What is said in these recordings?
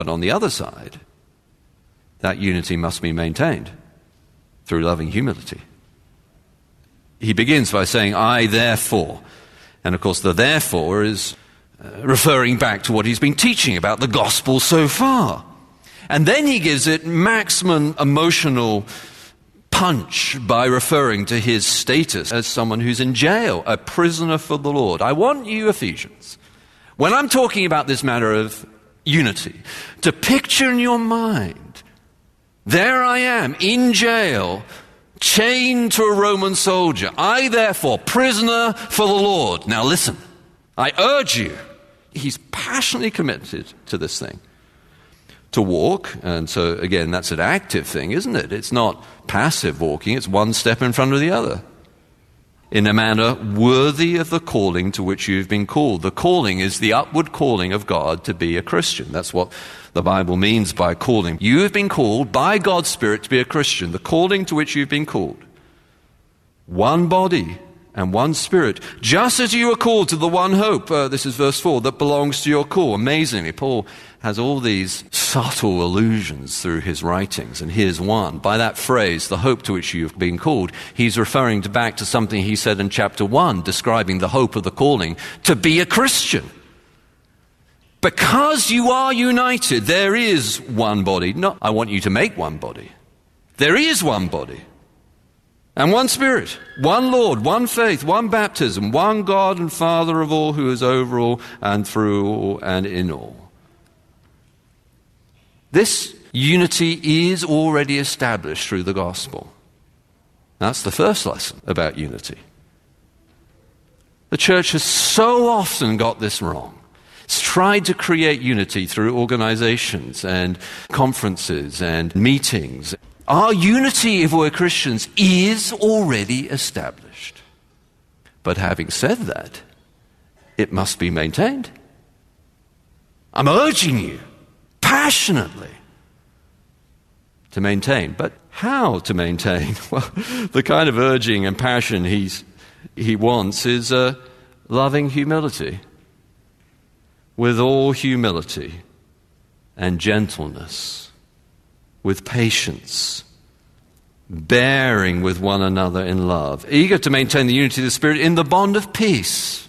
But on the other side, that unity must be maintained through loving humility. He begins by saying, I therefore. And of course, the therefore is referring back to what he's been teaching about the gospel so far. And then he gives it maximum emotional punch by referring to his status as someone who's in jail, a prisoner for the Lord. I want you, Ephesians, when I'm talking about this matter of unity, to picture in your mind, there I am in jail, chained to a Roman soldier. I, therefore, prisoner for the Lord. Now listen, I urge you, he's passionately committed to this thing, to walk. And so, again, that's an active thing, isn't it? It's not passive walking. It's one step in front of the other, in a manner worthy of the calling to which you've been called. The calling is the upward calling of God to be a Christian. That's what the Bible means by calling. You have been called by God's Spirit to be a Christian, the calling to which you've been called. One body and one Spirit, just as you were called to the one hope, this is verse 4, that belongs to your call. Amazingly, Paul has all these subtle allusions through his writings, and here's one. By that phrase, the hope to which you've been called, he's referring back to something he said in chapter 1, describing the hope of the calling, to be a Christian. Because you are united, there is one body. Not, I want you to make one body. There is one body. And one Spirit, one Lord, one faith, one baptism, one God and Father of all, who is over all and through all and in all. This unity is already established through the gospel. That's the first lesson about unity. The church has so often got this wrong. It's tried to create unity through organizations and conferences and meetings. Our unity, if we're Christians, is already established. But having said that, it must be maintained. I'm urging you passionately to maintain. But how to maintain? Well, the kind of urging and passion he wants is loving humility, with all humility and gentleness, with patience, bearing with one another in love, eager to maintain the unity of the Spirit in the bond of peace.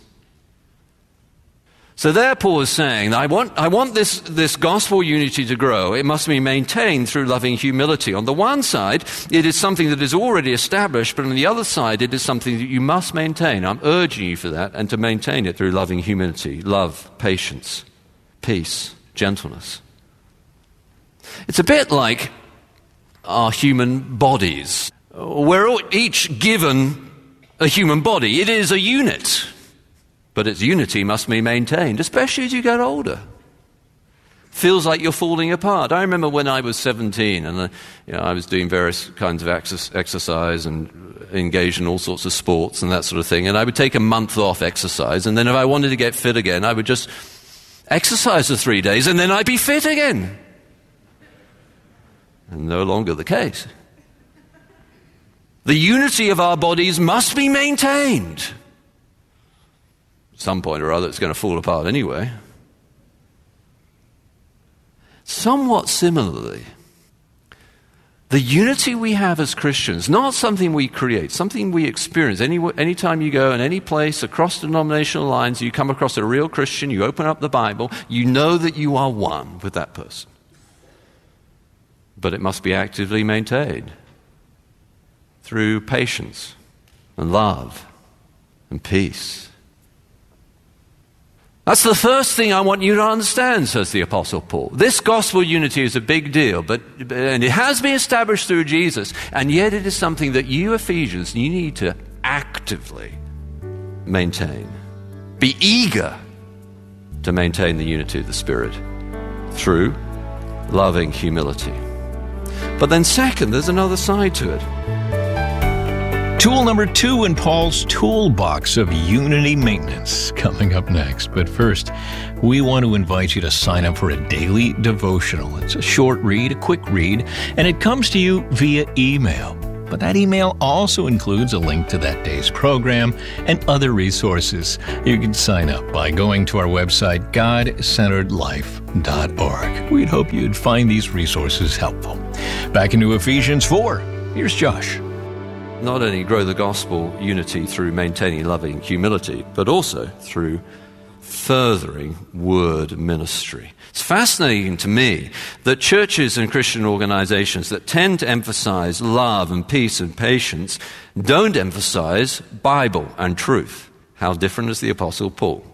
So there Paul is saying, I want this gospel unity to grow. It must be maintained through loving humility. On the one side, it is something that is already established, but on the other side, it is something that you must maintain. I'm urging you for that, and to maintain it through loving humility, love, patience, peace, gentleness. It's a bit like our human bodies. We're each given a human body. It is a unit. But its unity must be maintained, especially as you get older. Feels like you're falling apart. I remember when I was 17 and I was doing various kinds of exercise and engaged in all sorts of sports and that sort of thing. And I would take a month off exercise, and then if I wanted to get fit again, I would just exercise for 3 days, and then I'd be fit again. And no longer the case. The unity of our bodies must be maintained. Some point or other, it's going to fall apart anyway. Somewhat similarly, the unity we have as Christians, not something we create, something we experience. Any time you go in any place across denominational lines, you come across a real Christian, you open up the Bible, you know that you are one with that person. But it must be actively maintained through patience and love and peace. That's the first thing I want you to understand, says the Apostle Paul. This gospel unity is a big deal, and it has been established through Jesus, and yet it is something that you Ephesians, you need to actively maintain. Be eager to maintain the unity of the Spirit through loving humility. But then second, there's another side to it. Tool number 2 in Paul's toolbox of unity maintenance coming up next. But first, we want to invite you to sign up for a daily devotional. It's a short read, a quick read, and it comes to you via email. But that email also includes a link to that day's program and other resources. You can sign up by going to our website, godcenteredlife.org. We'd hope you'd find these resources helpful. Back into Ephesians 4. Here's Josh. Not only grow the gospel unity through maintaining loving humility, but also through furthering word ministry. It's fascinating to me that churches and Christian organizations that tend to emphasize love and peace and patience don't emphasize Bible and truth. How different is the Apostle Paul?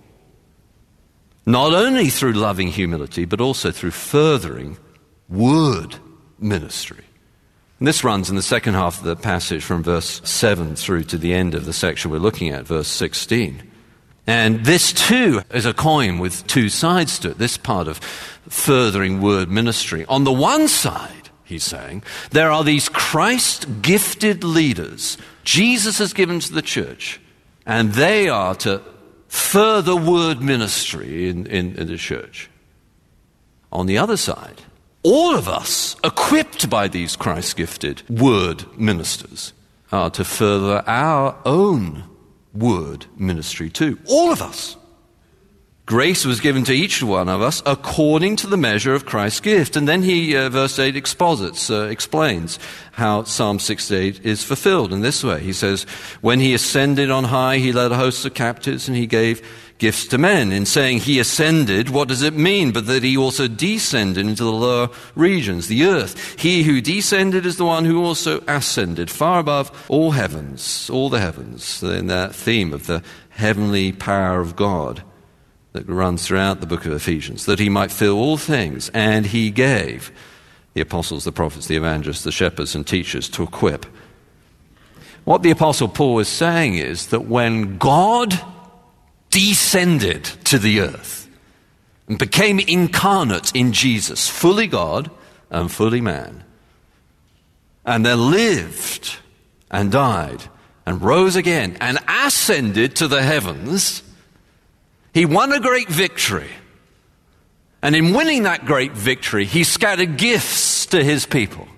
Not only through loving humility, but also through furthering word ministry. And this runs in the second half of the passage from verse 7 through to the end of the section we're looking at, verse 16. And this too is a coin with two sides to it, this part of furthering word ministry. On the one side, he's saying, there are these Christ-gifted leaders Jesus has given to the church, and they are to further word ministry in the church. On the other side, all of us, equipped by these Christ-gifted word ministers, are to further our own word ministry too. All of us. Grace was given to each one of us according to the measure of Christ's gift. And then he, verse 8, explains how Psalm 68 is fulfilled in this way. He says, when he ascended on high, he led hosts of captives and he gave gifts to men. In saying he ascended, what does it mean? But that he also descended into the lower regions, the earth. He who descended is the one who also ascended far above all the heavens, in that theme of the heavenly power of God that runs throughout the book of Ephesians, that he might fill all things. And he gave the apostles, the prophets, the evangelists, the shepherds and teachers to equip. What the Apostle Paul is saying is that when God descended to the earth and became incarnate in Jesus, fully God and fully man, and then lived and died and rose again and ascended to the heavens, he won a great victory. And in winning that great victory, he scattered gifts to his people.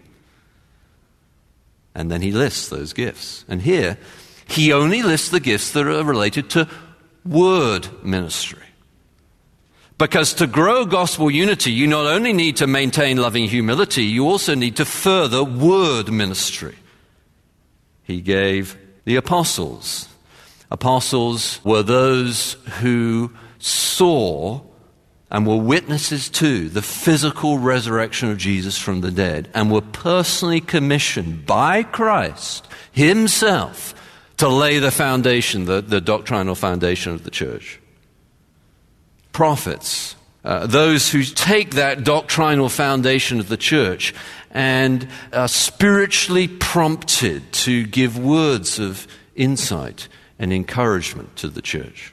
And then he lists those gifts. And here, he only lists the gifts that are related to word ministry. Because to grow gospel unity, you not only need to maintain loving humility, you also need to further word ministry. He gave the apostles. Apostles were those who saw and were witnesses to the physical resurrection of Jesus from the dead and were personally commissioned by Christ himself to lay the foundation, the doctrinal foundation of the church. Prophets, those who take that doctrinal foundation of the church and are spiritually prompted to give words of insight and encouragement to the church.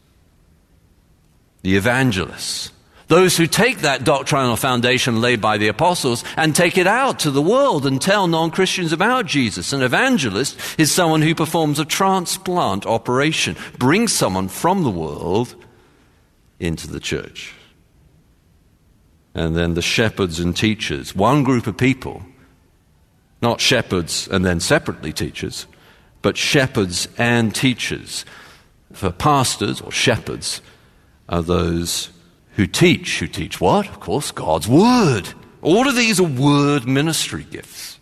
The evangelists, those who take that doctrinal foundation laid by the apostles and take it out to the world and tell non-Christians about Jesus. An evangelist is someone who performs a transplant operation, brings someone from the world into the church. And then the shepherds and teachers, one group of people, not shepherds and then separately teachers, but shepherds and teachers. For pastors or shepherds are those who teach what? Of course, God's word. All of these are word ministry gifts.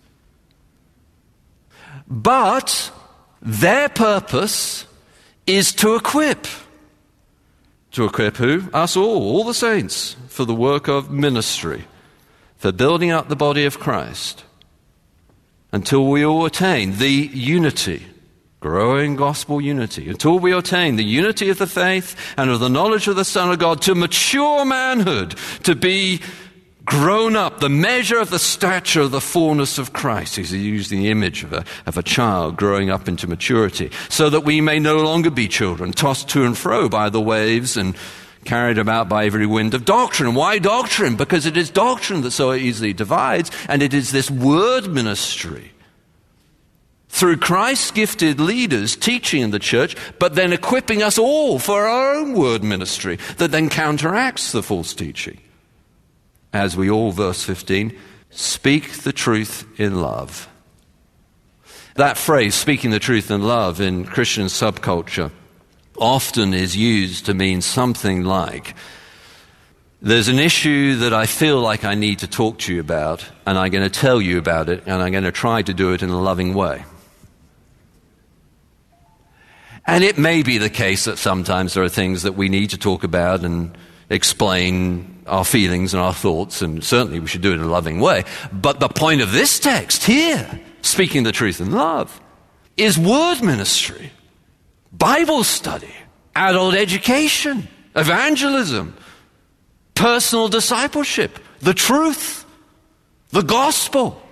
But their purpose is to equip. To equip who? Us all the saints, for the work of ministry, for building up the body of Christ, until we all attain the unity, growing gospel unity, until we attain the unity of the faith and of the knowledge of the Son of God, to mature manhood, to be grown up, the measure of the stature of the fullness of Christ. He's using the image of a child growing up into maturity, so that we may no longer be children, tossed to and fro by the waves and carried about by every wind of doctrine. Why doctrine? Because it is doctrine that so easily divides, and it is this word ministry through Christ's gifted leaders teaching in the church, but then equipping us all for our own word ministry that then counteracts the false teaching. As we all, verse 15, speak the truth in love. That phrase, speaking the truth in love, in Christian subculture, often is used to mean something like, there's an issue that I feel like I need to talk to you about, and I'm going to tell you about it, and I'm going to try to do it in a loving way. And it may be the case that sometimes there are things that we need to talk about and explain our feelings and our thoughts, and certainly we should do it in a loving way. But the point of this text here, speaking the truth in love, is word ministry, Bible study, adult education, evangelism, personal discipleship, the truth, the gospel.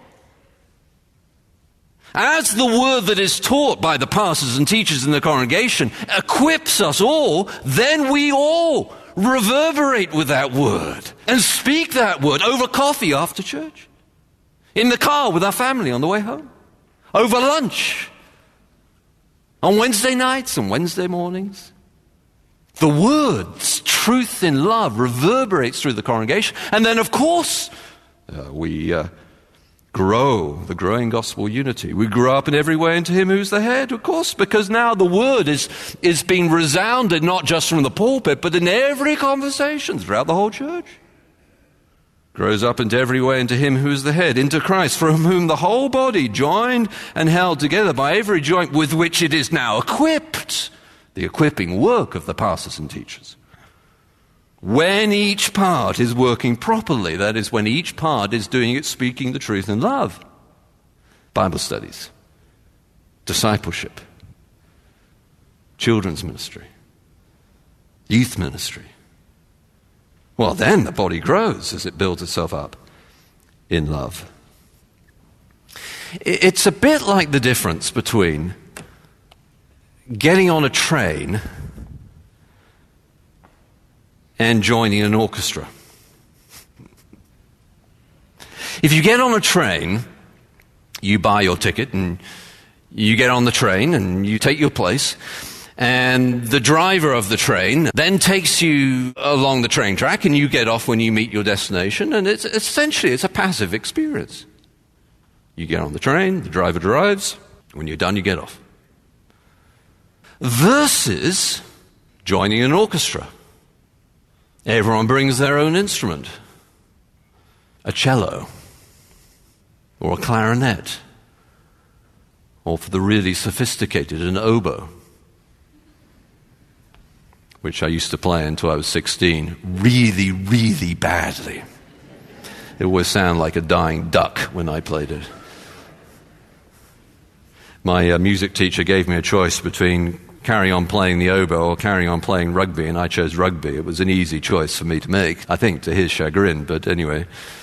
As the word that is taught by the pastors and teachers in the congregation equips us all, then we all reverberate with that word and speak that word over coffee after church, in the car with our family on the way home, over lunch, on Wednesday nights and Wednesday mornings. The word's truth in love reverberates through the congregation. And then, of course, we grow the growing gospel unity. We grow up in every way into him who's the head, of course, because now the word is being resounded not just from the pulpit, but in every conversation throughout the whole church. Grows up into every way into him who is the head, into Christ, from whom the whole body, joined and held together by every joint with which it is now equipped, the equipping work of the pastors and teachers. When each part is working properly, that is, when each part is doing it, speaking the truth in love. Bible studies, discipleship, children's ministry, youth ministry. Well, then the body grows as it builds itself up in love. It's a bit like the difference between getting on a train and joining an orchestra. If you get on a train, you buy your ticket and you get on the train and you take your place, and the driver of the train then takes you along the train track and you get off when you meet your destination, and it's essentially a passive experience. You get on the train, the driver drives, when you're done you get off. Versus joining an orchestra. Everyone brings their own instrument, a cello or a clarinet, or for the really sophisticated, an oboe, which I used to play until I was 16, really, really badly. It always sounded like a dying duck when I played it. My music teacher gave me a choice between carrying on playing the oboe or carrying on playing rugby, and I chose rugby. It was an easy choice for me to make, I think to his chagrin, but anyway.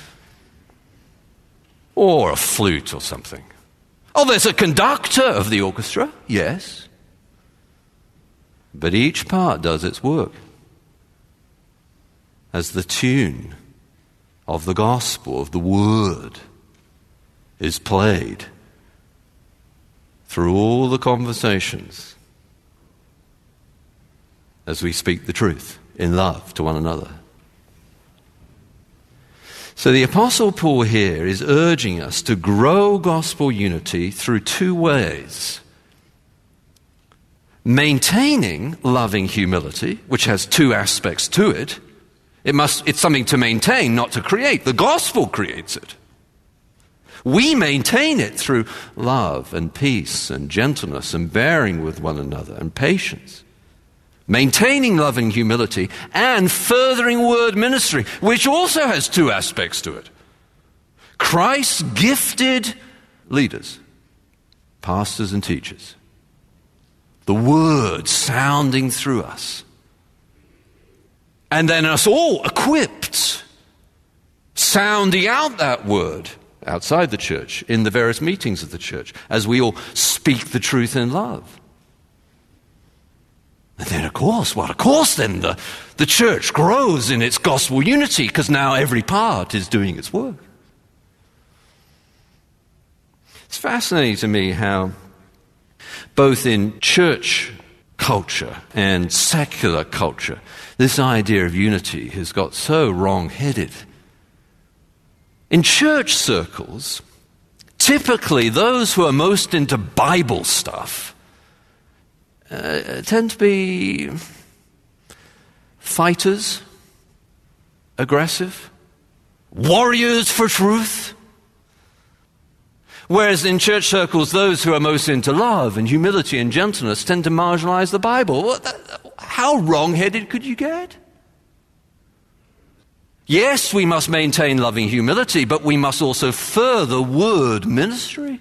Or a flute or something. Oh, there's a conductor of the orchestra, yes. But each part does its work as the tune of the gospel, of the word, is played through all the conversations as we speak the truth in love to one another. So the Apostle Paul here is urging us to grow gospel unity through two ways. Maintaining loving humility, which has two aspects to it. It's something to maintain, not to create. The gospel creates it. We maintain it through love and peace and gentleness and bearing with one another and patience. Maintaining loving humility and furthering word ministry, which also has two aspects to it. Christ's gifted leaders, pastors and teachers. The word sounding through us. And then us all equipped, sounding out that word outside the church, in the various meetings of the church, as we all speak the truth in love. And then, of course, then the church grows in its gospel unity, because now every part is doing its work. It's fascinating to me how both in church culture and secular culture, this idea of unity has got so wrong-headed. In church circles, typically those who are most into Bible stuff tend to be fighters, aggressive, warriors for truth. Whereas in church circles, those who are most into love and humility and gentleness tend to marginalize the Bible. How wrong-headed could you get? Yes, we must maintain loving humility, but we must also further word ministry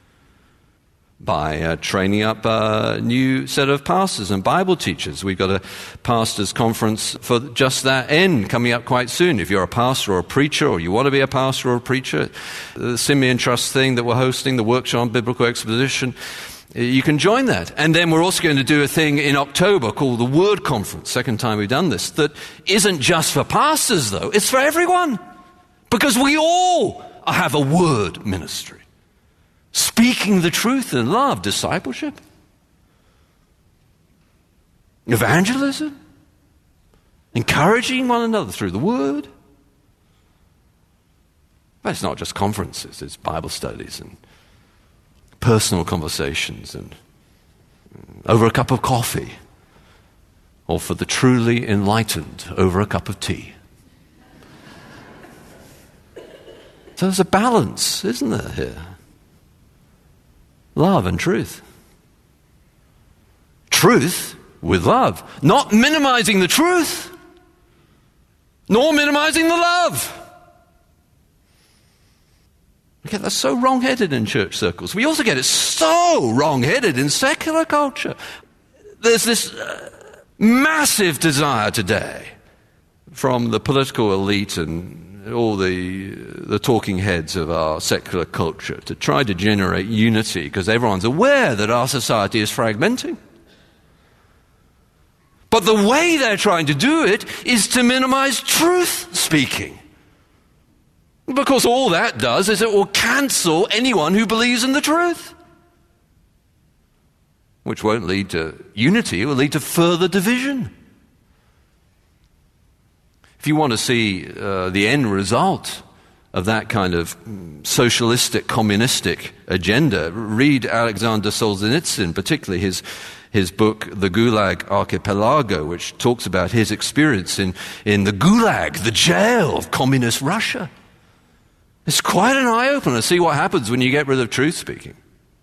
by training up a new set of pastors and Bible teachers. We've got a pastors' conference for just that end coming up quite soon. If you're a pastor or a preacher, or you want to be a pastor or a preacher, the Simeon Trust thing that we're hosting, the workshop on biblical exposition, you can join that. And then we're also going to do a thing in October called the Word Conference, second time we've done this, that isn't just for pastors, though. It's for everyone. Because we all have a word ministry. Speaking the truth in love, discipleship, evangelism, encouraging one another through the word. But it's not just conferences, it's Bible studies and personal conversations and over a cup of coffee, or for the truly enlightened, over a cup of tea. So there's a balance, isn't there, here? Love and truth. Truth with love. Not minimizing the truth, nor minimizing the love. We get that so wrong-headed in church circles. We also get it so wrong-headed in secular culture. There's this massive desire today from the political elite and all the talking heads of our secular culture to try to generate unity because everyone's aware that our society is fragmenting. But the way they're trying to do it is to minimize truth speaking. Because all that does is it will cancel anyone who believes in the truth. Which won't lead to unity, it will lead to further division. If you want to see the end result of that kind of socialistic, communistic agenda, read Alexander Solzhenitsyn, particularly his book, The Gulag Archipelago, which talks about his experience in the Gulag, the jail of communist Russia. It's quite an eye-opener to see what happens when you get rid of truth speaking.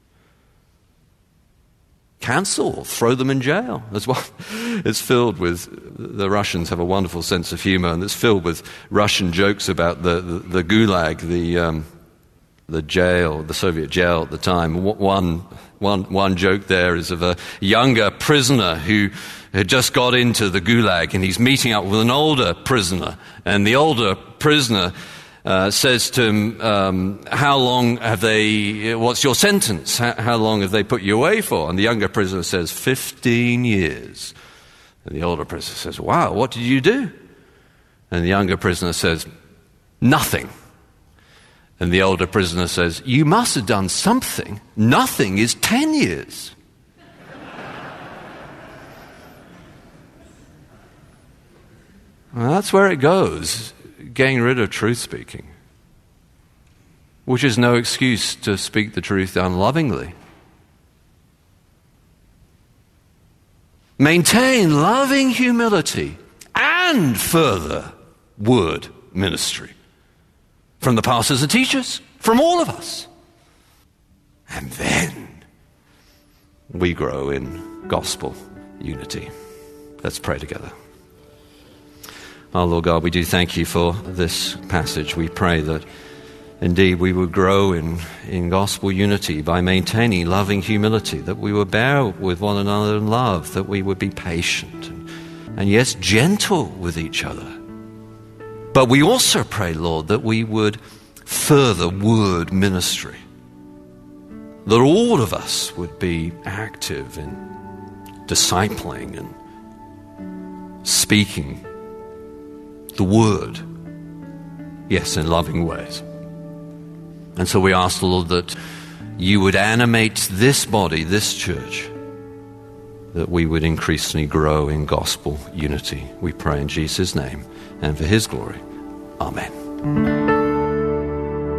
Cancel or throw them in jail. It's filled with, the Russians have a wonderful sense of humor, and it's filled with Russian jokes about the Gulag, the jail, the Soviet jail at the time. One joke there is of a younger prisoner who had just got into the Gulag, and he's meeting up with an older prisoner, and the older prisoner says to him, how long have what's your sentence? How long have they put you away for? And the younger prisoner says, 15 years. And the older prisoner says, wow, what did you do? And the younger prisoner says, nothing. And the older prisoner says, you must have done something. Nothing is 10 years. Well, that's where it goes. Getting rid of truth speaking, which is no excuse to speak the truth unlovingly. Maintain loving humility and further word ministry from the pastors and teachers, from all of us. And then we grow in gospel unity. Let's pray together. Our Lord God, we do thank you for this passage. We pray that indeed we would grow in gospel unity by maintaining loving humility, that we would bear with one another in love, that we would be patient and yes, gentle with each other. But we also pray, Lord, that we would further word ministry, that all of us would be active in discipling and speaking the word, yes, in loving ways. And so we ask, Lord, that you would animate this body, this church, that we would increasingly grow in gospel unity. We pray in Jesus' name and for his glory. Amen.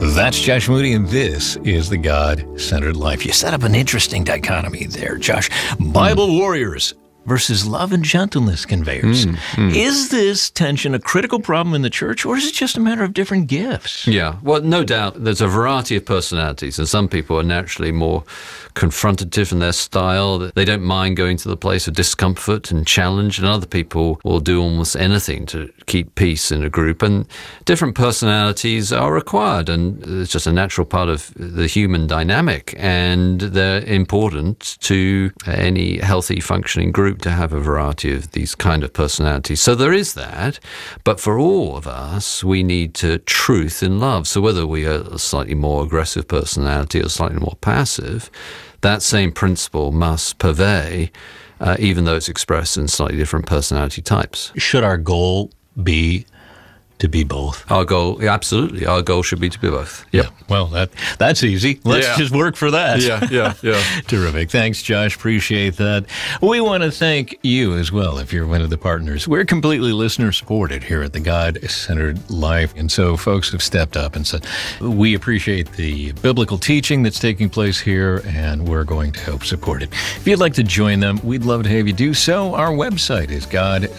That's Josh Moody, and this is the God-Centered Life. You set up an interesting dichotomy there, Josh. Bible warriors versus love and gentleness conveyors. Is this tension a critical problem in the church, or is it just a matter of different gifts? Yeah, well, no doubt there's a variety of personalities, and some people are naturally more confrontative in their style. They don't mind going to the place of discomfort and challenge, and other people will do almost anything to keep peace in a group. And different personalities are required, and it's just a natural part of the human dynamic, and they're important to any healthy functioning group to have a variety of these kind of personalities. So there is that, but for all of us, we need to truth in love. So whether we are a slightly more aggressive personality or slightly more passive, that same principle must purvey, even though it's expressed in slightly different personality types. Should our goal be to be both? Our goal, yeah, absolutely. Our goal should be to be both. Yeah. Well, that's easy. Let's just work for that. Yeah. Terrific. Thanks, Josh. Appreciate that. We want to thank you as well if you're one of the partners. We're completely listener-supported here at the God-Centered Life. And so folks have stepped up and said, we appreciate the biblical teaching that's taking place here, and we're going to help support it. If you'd like to join them, we'd love to have you do so. Our website is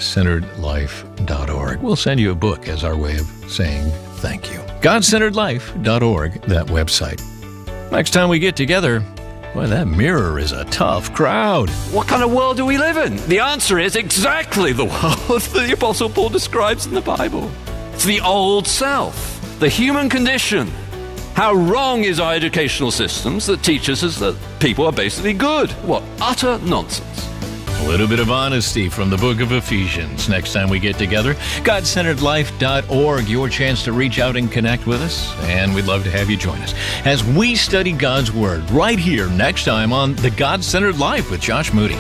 godcenteredlife.org. We'll send you a book as our way of saying thank you. godcenteredlife.org, that website. Next time we get together, boy, that mirror is a tough crowd. What kind of world do we live in? The answer is exactly the world the Apostle Paul describes in the Bible. It's the old self, the human condition. How wrong is our educational systems that teaches us that people are basically good? What utter nonsense. A little bit of honesty from the book of Ephesians next time we get together. GodCenteredLife.org, your chance to reach out and connect with us, and we'd love to have you join us as we study God's Word right here next time on The God-Centered Life with Josh Moody.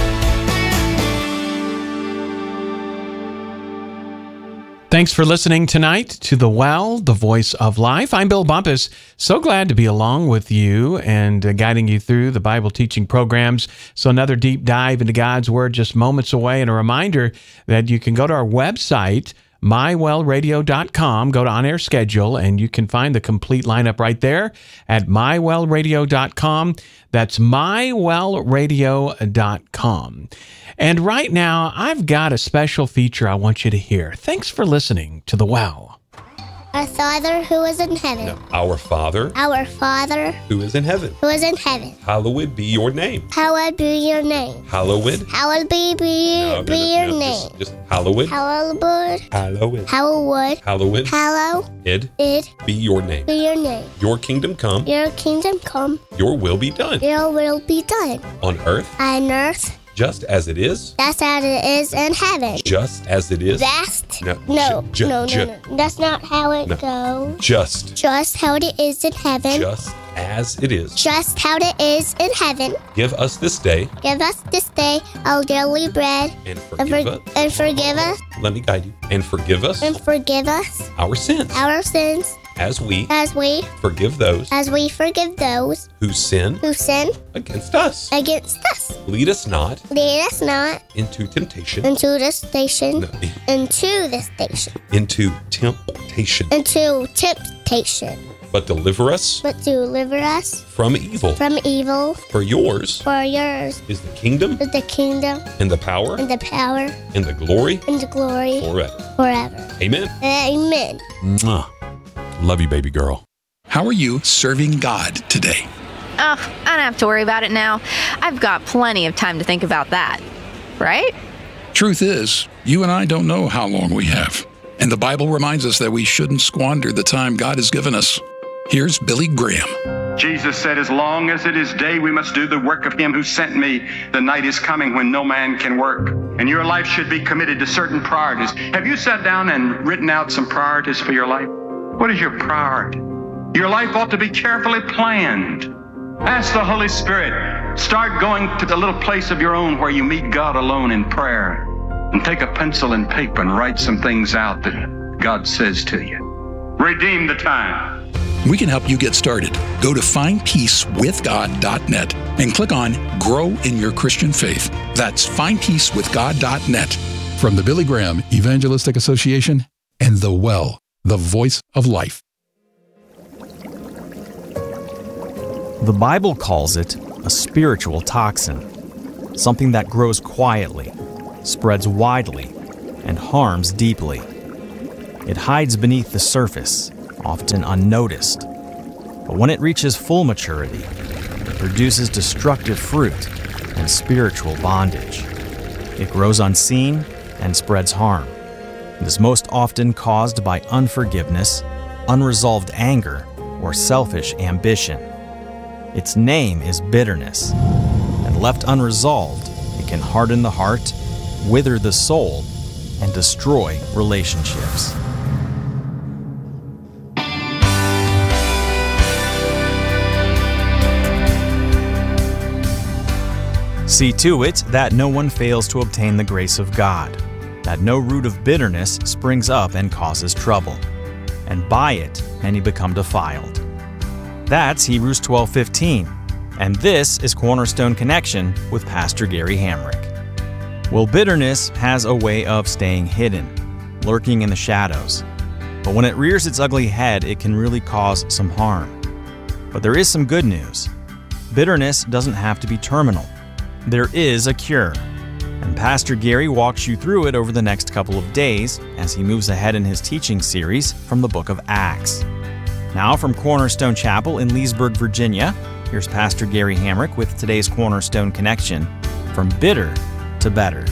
Thanks for listening tonight to The Well, the Voice of Life. I'm Bill Bumpus. So glad to be along with you and guiding you through the Bible teaching programs. So another deep dive into God's Word just moments away. And a reminder that you can go to our website, mywellradio.com, go to On Air Schedule, and you can find the complete lineup right there at mywellradio.com. That's mywellradio.com. And right now, I've got a special feature I want you to hear. Thanks for listening to The Well. Our Father who is in heaven. No, our Father. Our Father Who is in heaven. who is in heaven. Hallowed be your name. Hallowed be your name. Hallowed. Hallowed be your name. Just hallowed. Hallowed. Hallowed. Hallowed. Hallowed. Hallowed Be your name. be your name. Your kingdom come. Your kingdom come. Your will be done. Your will be done. On earth. On earth. Just as it is. That's as it is in heaven. Just as it is. No. That's not how it goes. Just how it is in heaven. Just as it is. Just how it is in heaven. Give us this day. Give us this day our daily bread. And forgive us. And forgive us. Let me guide you. And forgive us. And forgive us. Our sins. Our sins. As we forgive those who sin against us. Lead us not into temptation. Into temptation. But deliver us from evil. For yours is the kingdom. And the power. And the glory. Forever. Amen. Mwah. Love you, baby girl. How are you serving God today? Oh, I don't have to worry about it now. I've got plenty of time to think about that. Right? Truth is, you and I don't know how long we have. And the Bible reminds us that we shouldn't squander the time God has given us. Here's Billy Graham. Jesus said, as long as it is day, we must do the work of him who sent me. The night is coming when no man can work. And your life should be committed to certain priorities. Have you sat down and written out some priorities for your life? What is your priority? Your life ought to be carefully planned. Ask the Holy Spirit. Start going to the little place of your own where you meet God alone in prayer. And take a pencil and paper and write some things out that God says to you. Redeem the time. We can help you get started. Go to findpeacewithgod.net and click on Grow in Your Christian Faith. That's findpeacewithgod.net. From the Billy Graham Evangelistic Association and The Well, the Voice of Life. The Bible calls it a spiritual toxin, something that grows quietly, spreads widely, and harms deeply. It hides beneath the surface, often unnoticed. But when it reaches full maturity, it produces destructive fruit and spiritual bondage. It grows unseen and spreads harm. It is most often caused by unforgiveness, unresolved anger, or selfish ambition. Its name is bitterness, and left unresolved, it can harden the heart, wither the soul, and destroy relationships. See to it that no one fails to obtain the grace of God, that no root of bitterness springs up and causes trouble, and by it many become defiled. That's Hebrews 12:15, and this is Cornerstone Connection with Pastor Gary Hamrick. Well, bitterness has a way of staying hidden, lurking in the shadows. But when it rears its ugly head, it can really cause some harm. But there is some good news. Bitterness doesn't have to be terminal. There is a cure. And Pastor Gary walks you through it over the next couple of days as he moves ahead in his teaching series from the book of Acts. Now from Cornerstone Chapel in Leesburg, Virginia, here's Pastor Gary Hamrick with today's Cornerstone Connection, From Bitter to Better.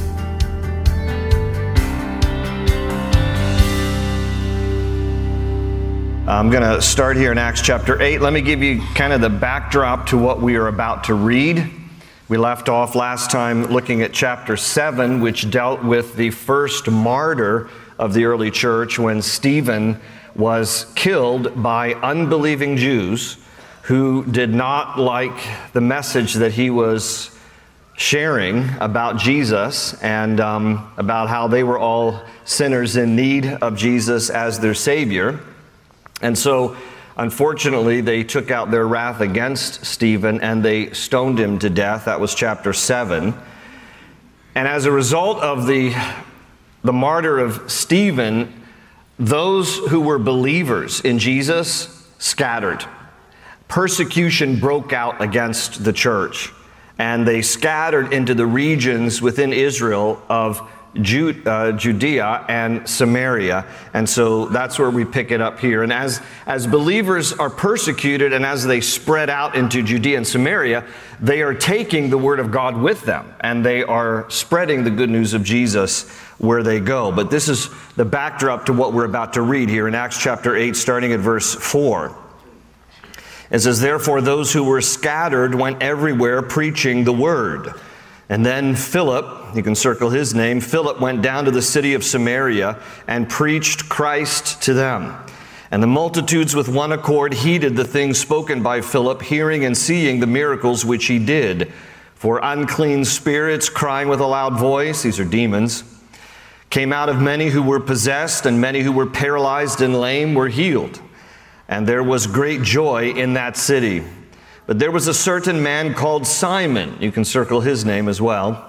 I'm going to start here in Acts chapter 8. Let me give you kind of the backdrop to what we are about to read. We left off last time looking at chapter 7, which dealt with the first martyr of the early church when Stephen was killed by unbelieving Jews who did not like the message that he was sharing about Jesus and about how they were all sinners in need of Jesus as their Savior. And so, unfortunately, they took out their wrath against Stephen and they stoned him to death. That was chapter 7. And as a result of the martyr of Stephen, those who were believers in Jesus scattered. Persecution broke out against the church, and they scattered into the regions within Israel of Judea and Samaria. And so that's where we pick it up here. And as believers are persecuted and as they spread out into Judea and Samaria, they are taking the word of God with them and they are spreading the good news of Jesus where they go. But this is the backdrop to what we're about to read here in Acts chapter 8, starting at verse 4. It says, "Therefore those who were scattered went everywhere preaching the word. And then Philip," you can circle his name, "Philip went down to the city of Samaria and preached Christ to them. And the multitudes with one accord heeded the things spoken by Philip, hearing and seeing the miracles which he did. For unclean spirits, crying with a loud voice," these are demons, "came out of many who were possessed, and many who were paralyzed and lame were healed. And there was great joy in that city. But there was a certain man called Simon," you can circle his name as well,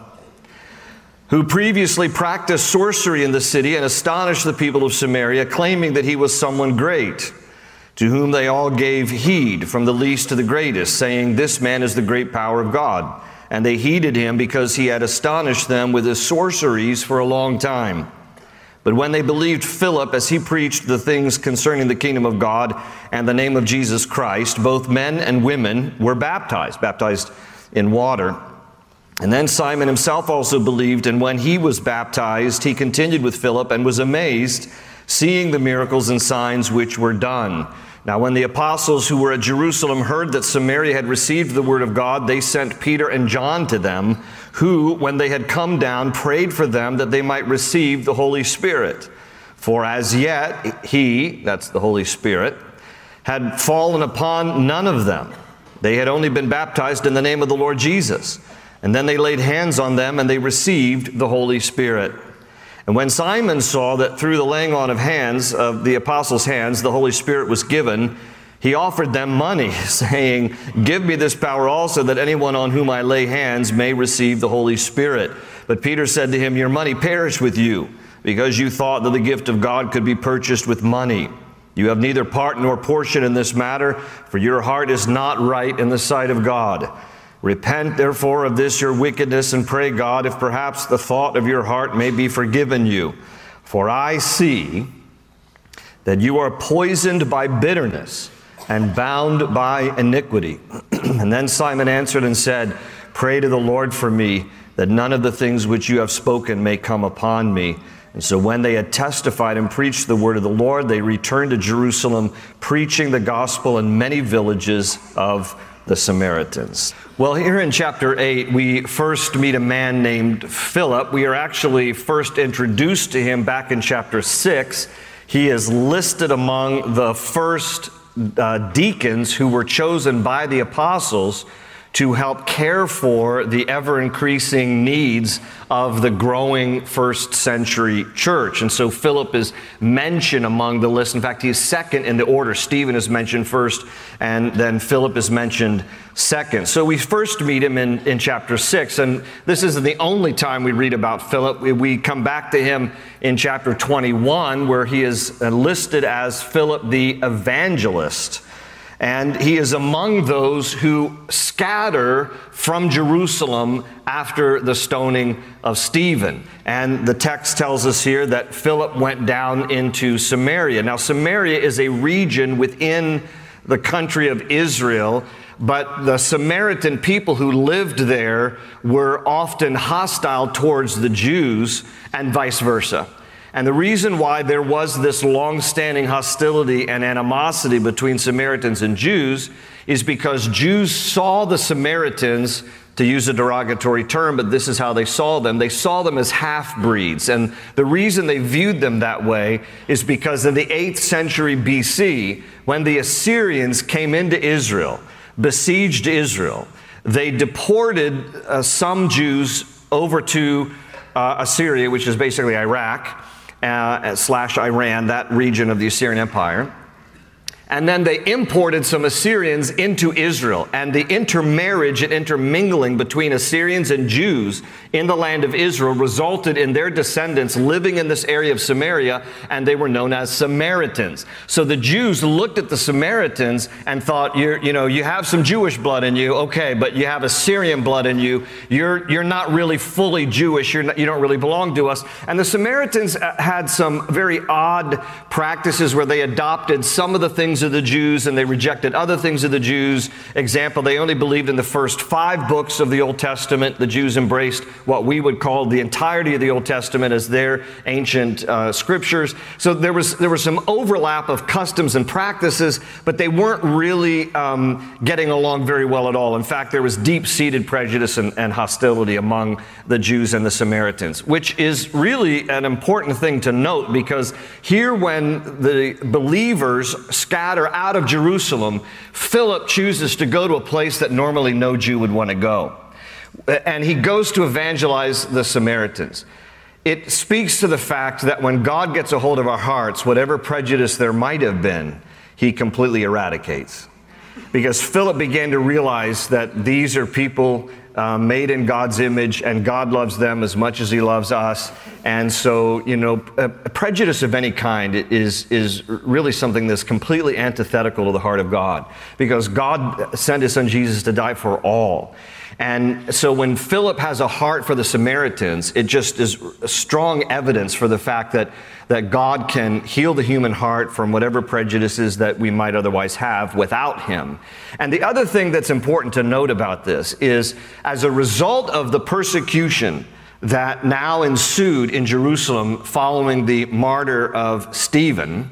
"who previously practiced sorcery in the city and astonished the people of Samaria, claiming that he was someone great, to whom they all gave heed, from the least to the greatest, saying, 'This man is the great power of God.' And they heeded him because he had astonished them with his sorceries for a long time. But when they believed Philip as he preached the things concerning the kingdom of God and the name of Jesus Christ, both men and women were baptized in water. And then Simon himself also believed, and when he was baptized, he continued with Philip and was amazed, seeing the miracles and signs which were done. Now when the apostles who were at Jerusalem heard that Samaria had received the word of God, they sent Peter and John to them, who, when they had come down, prayed for them that they might receive the Holy Spirit. For as yet he," that's the Holy Spirit, "had fallen upon none of them. They had only been baptized in the name of the Lord Jesus. And then they laid hands on them and they received the Holy Spirit. And when Simon saw that through the laying on of hands, of the apostles' hands, the Holy Spirit was given, he offered them money, saying, 'Give me this power also, that anyone on whom I lay hands may receive the Holy Spirit.' But Peter said to him, 'Your money perish with you, because you thought that the gift of God could be purchased with money. You have neither part nor portion in this matter, for your heart is not right in the sight of God. Repent, therefore, of this your wickedness, and pray God, if perhaps the thought of your heart may be forgiven you. For I see that you are poisoned by bitterness and bound by iniquity. And then Simon answered and said, Pray to the Lord for me, that none of the things which you have spoken may come upon me. And so when they had testified and preached the word of the Lord, they returned to Jerusalem, preaching the gospel in many villages of the Samaritans. Well, here in chapter 8, we first meet a man named Philip. We are actually first introduced to him back in chapter 6. He is listed among the first deacons who were chosen by the apostles to help care for the ever-increasing needs of the growing first century church. And so Philip is mentioned among the list. In fact, he's second in the order. Stephen is mentioned first, and then Philip is mentioned second. So we first meet him in chapter 6, and this isn't the only time we read about Philip. We come back to him in chapter 21, where he is listed as Philip the evangelist. And he is among those who scatter from Jerusalem after the stoning of Stephen. And the text tells us here that Philip went down into Samaria. Now, Samaria is a region within the country of Israel, but the Samaritan people who lived there were often hostile towards the Jews and vice versa. And the reason why there was this long-standing hostility and animosity between Samaritans and Jews is because Jews saw the Samaritans, to use a derogatory term, but this is how they saw them as half-breeds. And the reason they viewed them that way is because in the 8th century BC, when the Assyrians came into Israel, besieged Israel, they deported some Jews over to Assyria, which is basically Iraq, / Iran, that region of the Assyrian Empire. And then they imported some Assyrians into Israel. And the intermarriage and intermingling between Assyrians and Jews in the land of Israel resulted in their descendants living in this area of Samaria, and they were known as Samaritans. So the Jews looked at the Samaritans and thought, you have some Jewish blood in you, okay, but you have Assyrian blood in you. You're not really fully Jewish. You don't really belong to us. And the Samaritans had some very odd practices where they adopted some of the things of the Jews and they rejected other things of the Jews. Example, they only believed in the first 5 books of the Old Testament. The Jews embraced what we would call the entirety of the Old Testament as their ancient scriptures. So there was some overlap of customs and practices, but they weren't really getting along very well at all. In fact, there was deep-seated prejudice and hostility among the Jews and the Samaritans, which is really an important thing to note, because here when the believers scatter out of Jerusalem, Philip chooses to go to a place that normally no Jew would want to go. And he goes to evangelize the Samaritans. It speaks to the fact that when God gets a hold of our hearts, whatever prejudice there might have been, he completely eradicates. Because Philip began to realize that these are people made in God's image, and God loves them as much as he loves us. And so, prejudice of any kind is really something that's completely antithetical to the heart of God, because God sent his son Jesus to die for all. And so when Philip has a heart for the Samaritans, it just is strong evidence for the fact that God can heal the human heart from whatever prejudices that we might otherwise have without him. And the other thing that's important to note about this is, as a result of the persecution that now ensued in Jerusalem following the martyr of Stephen,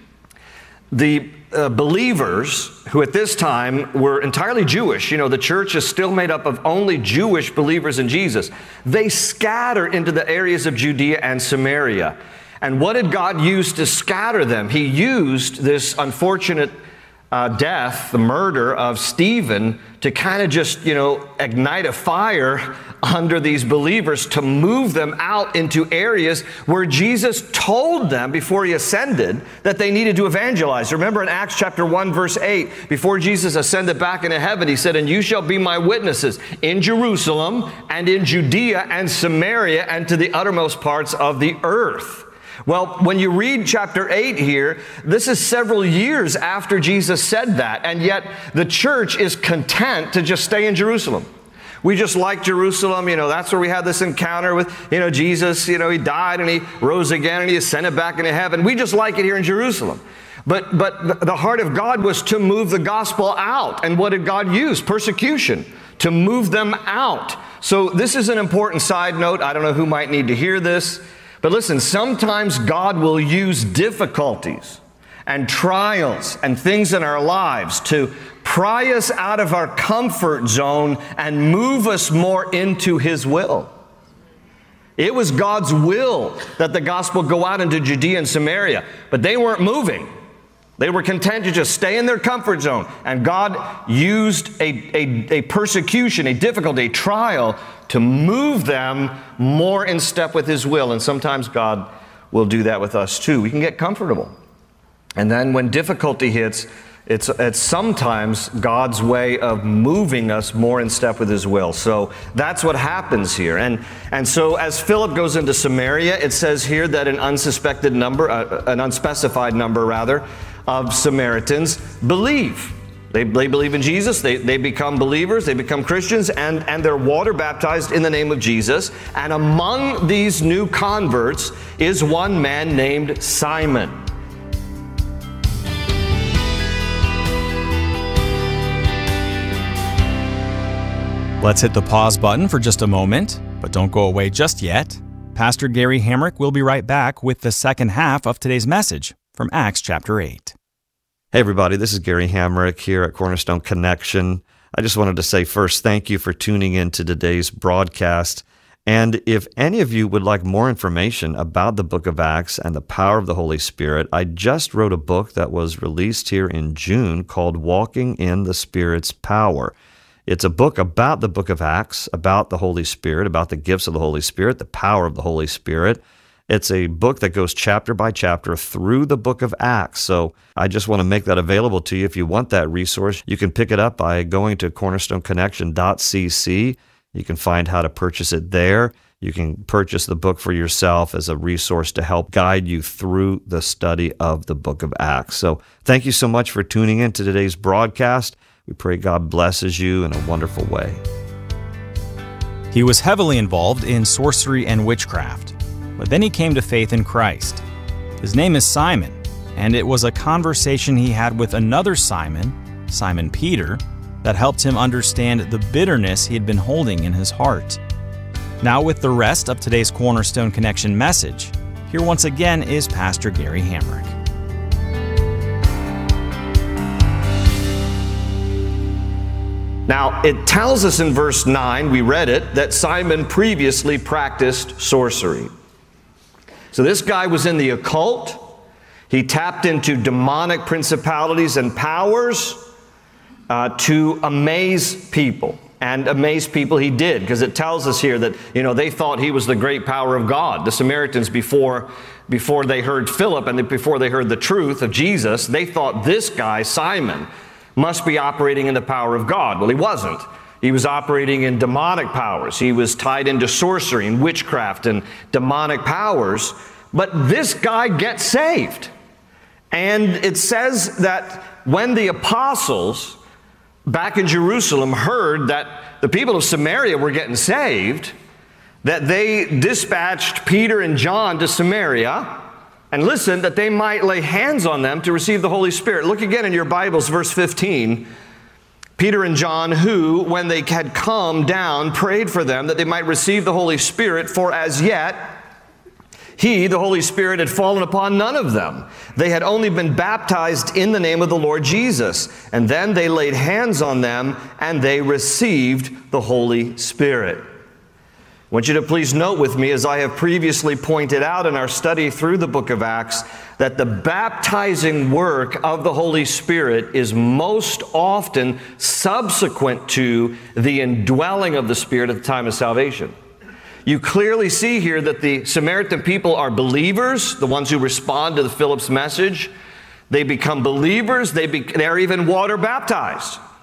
the believers, who at this time were entirely Jewish, the church is still made up of only Jewish believers in Jesus, they scatter into the areas of Judea and Samaria. And what did God use to scatter them? He used this unfortunate death, the murder of Stephen, to kind of just, ignite a fire under these believers to move them out into areas where Jesus told them before he ascended that they needed to evangelize. Remember in Acts chapter 1, verse 8, before Jesus ascended back into heaven, he said, "And you shall be my witnesses in Jerusalem and in Judea and Samaria and to the uttermost parts of the earth." Well, when you read chapter 8 here, this is several years after Jesus said that, and yet the church is content to just stay in Jerusalem. We just like Jerusalem, that's where we had this encounter with, Jesus, he died and he rose again and he ascended back into heaven. We just like it here in Jerusalem. But the heart of God was to move the gospel out. And what did God use? Persecution, to move them out. So this is an important side note. I don't know who might need to hear this. But listen, sometimes God will use difficulties and trials and things in our lives to pry us out of our comfort zone and move us more into His will. It was God's will that the gospel go out into Judea and Samaria, but they weren't moving. They were content to just stay in their comfort zone. And God used a persecution, a difficulty, a trial to move them more in step with His will. And sometimes God will do that with us too. We can get comfortable. And then when difficulty hits, it's sometimes God's way of moving us more in step with His will. So that's what happens here. And so as Philip goes into Samaria, it says here that an unspecified number of Samaritans believe. They believe in Jesus, they become believers, they become Christians, and they're water baptized in the name of Jesus. And among these new converts is one man named Simon. Let's hit the pause button for just a moment, but don't go away just yet. Pastor Gary Hamrick will be right back with the second half of today's message from Acts chapter 8. Hey everybody, this is Gary Hamrick here at Cornerstone Connection. I just wanted to say first, thank you for tuning in to today's broadcast. And if any of you would like more information about the book of Acts and the power of the Holy Spirit, I just wrote a book that was released here in June called Walking in the Spirit's Power. It's a book about the book of Acts, about the Holy Spirit, about the gifts of the Holy Spirit, the power of the Holy Spirit. It's a book that goes chapter by chapter through the book of Acts. So I just want to make that available to you. If you want that resource, you can pick it up by going to cornerstoneconnection.cc. You can find how to purchase it there. You can purchase the book for yourself as a resource to help guide you through the study of the book of Acts. So thank you so much for tuning in to today's broadcast. We pray God blesses you in a wonderful way. He was heavily involved in sorcery and witchcraft, but then he came to faith in Christ. His name is Simon, and it was a conversation he had with another Simon, Simon Peter, that helped him understand the bitterness he had been holding in his heart. Now with the rest of today's Cornerstone Connection message, here once again is Pastor Gary Hamrick. Now, it tells us in verse 9, we read it, that Simon previously practiced sorcery. So this guy was in the occult. He tapped into demonic principalities and powers to amaze people. And amaze people he did, because it tells us here that, they thought he was the great power of God. The Samaritans, before they heard Philip and before they heard the truth of Jesus, they thought this guy, Simon, must be operating in the power of God. Well, he wasn't. He was operating in demonic powers. He was tied into sorcery and witchcraft and demonic powers. But this guy gets saved. And it says that when the apostles back in Jerusalem heard that the people of Samaria were getting saved, that they dispatched Peter and John to Samaria, and listen, that they might lay hands on them to receive the Holy Spirit. Look again in your Bibles, verse 15. Peter and John, who, when they had come down, prayed for them that they might receive the Holy Spirit, for as yet He, the Holy Spirit, had fallen upon none of them. They had only been baptized in the name of the Lord Jesus. And then they laid hands on them, and they received the Holy Spirit. I want you to please note with me, as I have previously pointed out in our study through the book of Acts, that the baptizing work of the Holy Spirit is most often subsequent to the indwelling of the Spirit at the time of salvation. You clearly see here that the Samaritan people are believers, the ones who respond to Philip's message. They become believers. They're even water baptized.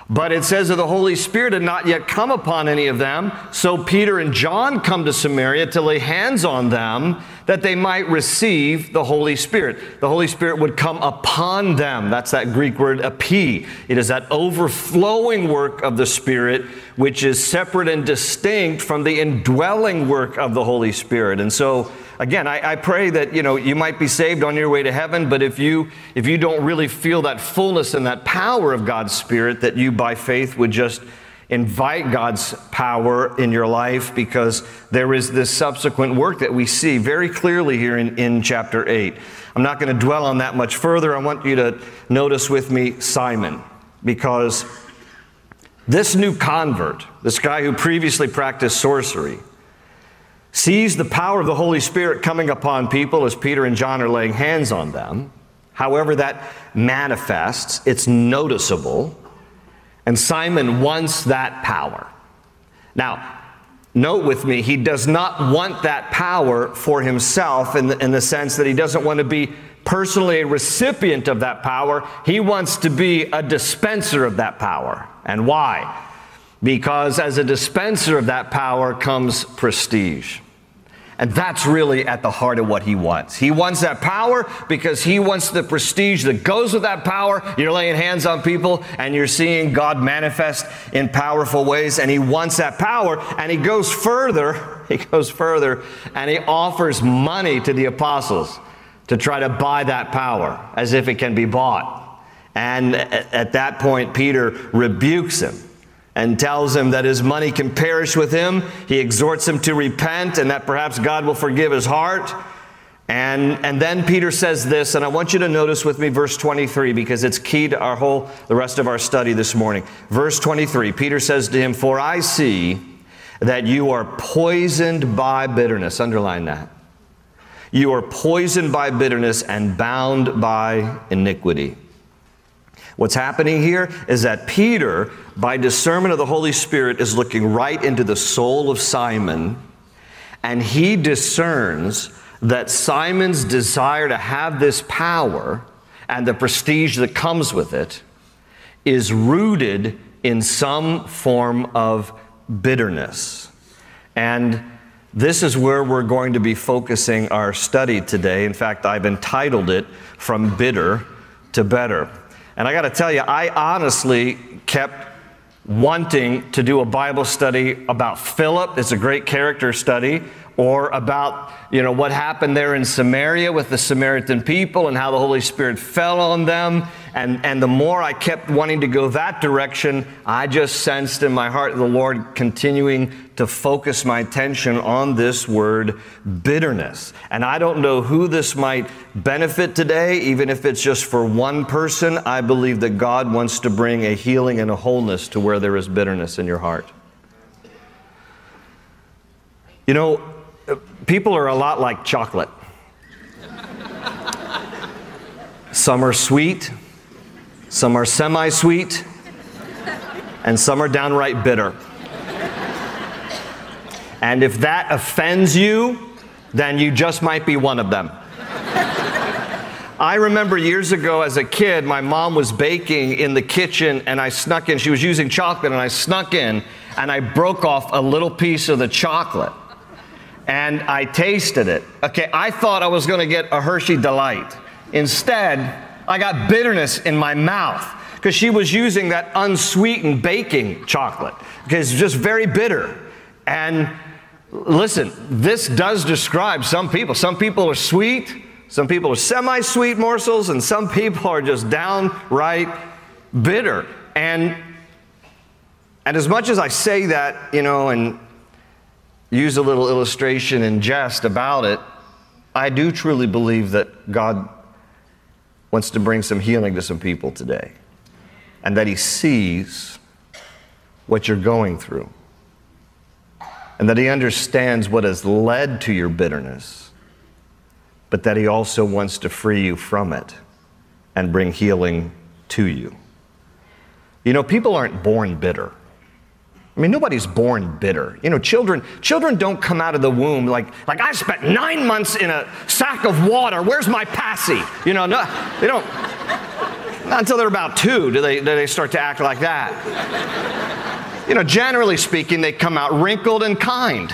But it says that the Holy Spirit had not yet come upon any of them. So Peter and John come to Samaria to lay hands on them that they might receive the Holy Spirit. The Holy Spirit would come upon them. That's that Greek word epi. It is that overflowing work of the Spirit, which is separate and distinct from the indwelling work of the Holy Spirit. And so, again, I pray that, you might be saved on your way to heaven, but if you don't really feel that fullness and that power of God's Spirit, that you by faith would just invite God's power in your life, because there is this subsequent work that we see very clearly here in chapter 8. I'm not going to dwell on that much further. I want you to notice with me Simon, because this new convert, this guy who previously practiced sorcery, sees the power of the Holy Spirit coming upon people as Peter and John are laying hands on them. However that manifests, it's noticeable. And Simon wants that power. Now, note with me, he does not want that power for himself in the sense that he doesn't want to be personally a recipient of that power. He wants to be a dispenser of that power. And why? Because as a dispenser of that power comes prestige. And that's really at the heart of what he wants. He wants that power because he wants the prestige that goes with that power. You're laying hands on people and you're seeing God manifest in powerful ways, and he wants that power. And he goes further. He goes further and he offers money to the apostles to try to buy that power as if it can be bought. And at that point, Peter rebukes him and tells him that his money can perish with him. He exhorts him to repent and that perhaps God will forgive his heart. And then Peter says this, and I want you to notice with me verse 23, because it's key to the rest of our study this morning. Verse 23, Peter says to him, "For I see that you are poisoned by bitterness." Underline that. "You are poisoned by bitterness and bound by iniquity." What's happening here is that Peter, by discernment of the Holy Spirit, is looking right into the soul of Simon, and he discerns that Simon's desire to have this power and the prestige that comes with it is rooted in some form of bitterness. And this is where we're going to be focusing our study today. In fact, I've entitled it "From Bitter to Better." And I got to tell you, I honestly kept wanting to do a Bible study about Philip. It's a great character study. Or about, what happened there in Samaria with the Samaritan people and how the Holy Spirit fell on them. And the more I kept wanting to go that direction, I just sensed in my heart the Lord continuing to focus my attention on this word bitterness. And I don't know who this might benefit today, even if it's just for one person. I believe that God wants to bring a healing and a wholeness to where there is bitterness in your heart. People are a lot like chocolate. Some are sweet, some are semi-sweet, and some are downright bitter. And if that offends you, then you just might be one of them. I remember years ago as a kid, my mom was baking in the kitchen and I snuck in. She was using chocolate and I snuck in and I broke off a little piece of the chocolate. And I tasted it. Okay, I thought I was going to get a Hershey Delight. Instead, I got bitterness in my mouth because she was using that unsweetened baking chocolate. Okay, it's just very bitter. And listen, this does describe some people. Some people are sweet, some people are semi-sweet morsels, and some people are just downright bitter. And as much as I say that, and use a little illustration and jest about it, I do truly believe that God wants to bring some healing to some people today, and that He sees what you're going through, and that He understands what has led to your bitterness, but that He also wants to free you from it and bring healing to you. People aren't born bitter. Nobody's born bitter. Children don't come out of the womb like I spent 9 months in a sack of water. Where's my passy? No, they don't. Not until they're about 2 do they start to act like that. Generally speaking, they come out wrinkled and kind.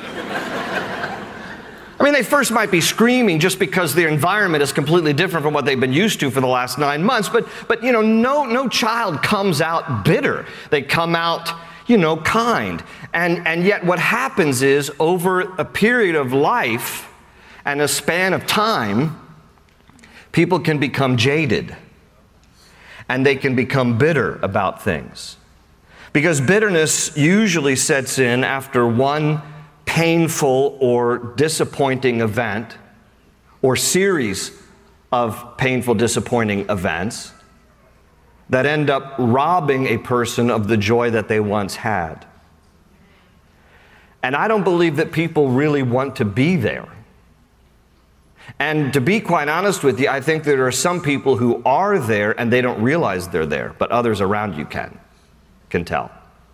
I mean, they first might be screaming just because their environment is completely different from what they've been used to for the last 9 months. But no child comes out bitter. They come out, kind. And yet what happens is, over a period of life and a span of time, people can become jaded. And they can become bitter about things. Because bitterness usually sets in after one painful or disappointing event, or series of painful, disappointing events that end up robbing a person of the joy that they once had. And I don't believe that people really want to be there. And to be quite honest with you, I think there are some people who are there and they don't realize they're there, but others around you can tell.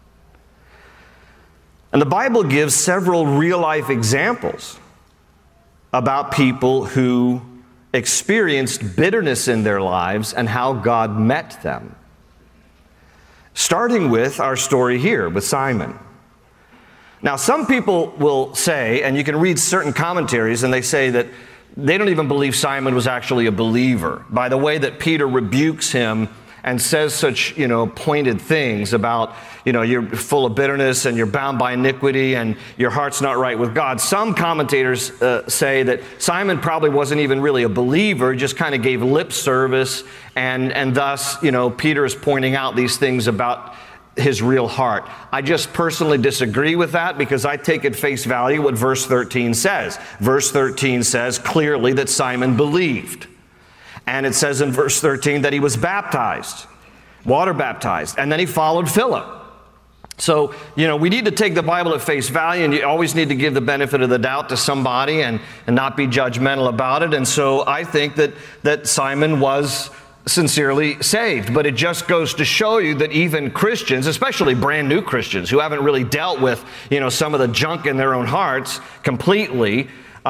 And the Bible gives several real-life examples about people who experienced bitterness in their lives and how God met them. Starting with our story here with Simon. Now, some people will say, and you can read certain commentaries, and they say that they don't even believe Simon was actually a believer by the way that Peter rebukes him and says such, pointed things about, you're full of bitterness and you're bound by iniquity and your heart's not right with God. Some commentators say that Simon probably wasn't even really a believer, just kind of gave lip service, and thus, Peter is pointing out these things about his real heart. I just personally disagree with that because I take at face value what verse 13 says. Verse 13 says clearly that Simon believed. And it says in verse 13 that he was baptized, water baptized, and then he followed Philip. So, we need to take the Bible at face value, and you always need to give the benefit of the doubt to somebody and not be judgmental about it. And so I think that Simon was sincerely saved. But it just goes to show you that even Christians, especially brand new Christians who haven't really dealt with, some of the junk in their own hearts completely,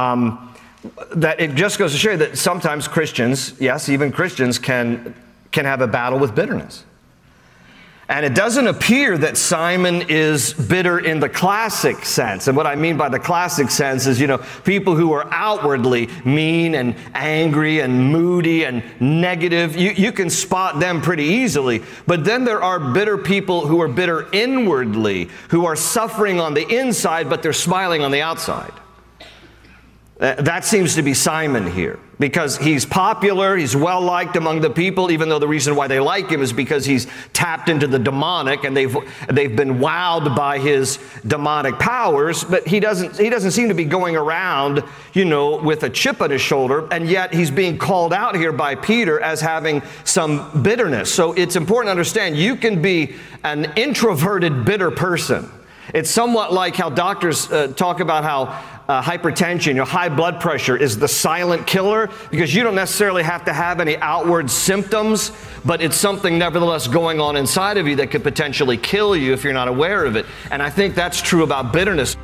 that it just goes to show you that sometimes Christians, yes, even Christians can have a battle with bitterness. And it doesn't appear that Simon is bitter in the classic sense. And what I mean by the classic sense is, people who are outwardly mean and angry and moody and negative. You can spot them pretty easily. But then there are bitter people who are bitter inwardly, who are suffering on the inside, but they're smiling on the outside. That seems to be Simon here, because he's popular, he's well-liked among the people, even though the reason why they like him is because he's tapped into the demonic and they've been wowed by his demonic powers, but he doesn't seem to be going around, with a chip on his shoulder, and yet he's being called out here by Peter as having some bitterness. So it's important to understand you can be an introverted, bitter person. It's somewhat like how doctors talk about how hypertension, high blood pressure is the silent killer, because you don't necessarily have to have any outward symptoms, but it's something nevertheless going on inside of you that could potentially kill you if you're not aware of it. And I think that's true about bitterness.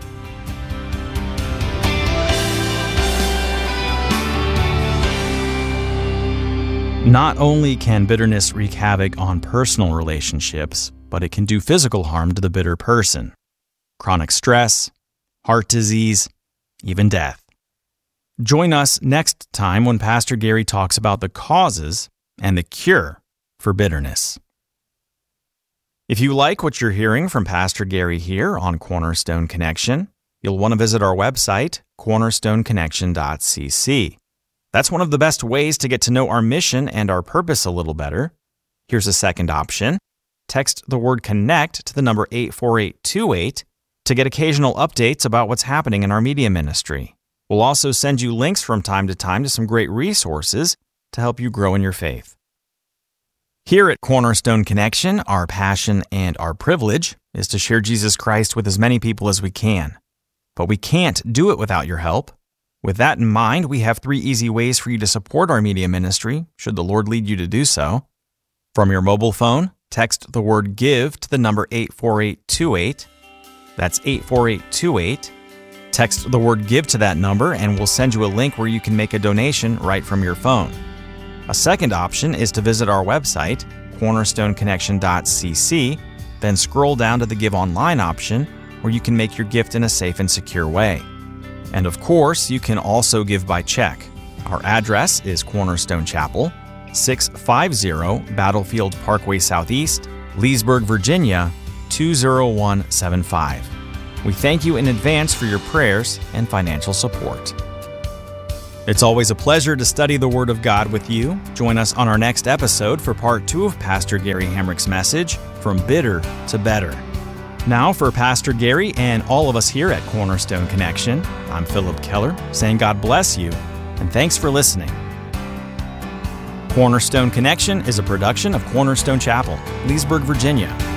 Not only can bitterness wreak havoc on personal relationships, but it can do physical harm to the bitter person. Chronic stress, heart disease, even death. Join us next time when Pastor Gary talks about the causes and the cure for bitterness. If you like what you're hearing from Pastor Gary here on Cornerstone Connection, you'll want to visit our website, cornerstoneconnection.cc. That's one of the best ways to get to know our mission and our purpose a little better. Here's a second option. Text the word CONNECT to the number 84828 to get occasional updates about what's happening in our media ministry. We'll also send you links from time to time to some great resources to help you grow in your faith. Here at Cornerstone Connection, our passion and our privilege is to share Jesus Christ with as many people as we can. But we can't do it without your help. With that in mind, we have 3 easy ways for you to support our media ministry, should the Lord lead you to do so. From your mobile phone, text the word GIVE to the number 84828. That's 84828. Text the word GIVE to that number and we'll send you a link where you can make a donation right from your phone. A second option is to visit our website, cornerstoneconnection.cc, then scroll down to the Give Online option, where you can make your gift in a safe and secure way. And of course, you can also give by check. Our address is Cornerstone Chapel, 650 Battlefield Parkway Southeast, Leesburg, Virginia, 20175. We thank you in advance for your prayers and financial support. It's always a pleasure to study the Word of God with you. Join us on our next episode for part 2 of Pastor Gary Hamrick's message, From Bitter to Better. Now, for Pastor Gary and all of us here at Cornerstone Connection, I'm Philip Keller, saying God bless you, and thanks for listening. Cornerstone Connection is a production of Cornerstone Chapel, Leesburg, Virginia.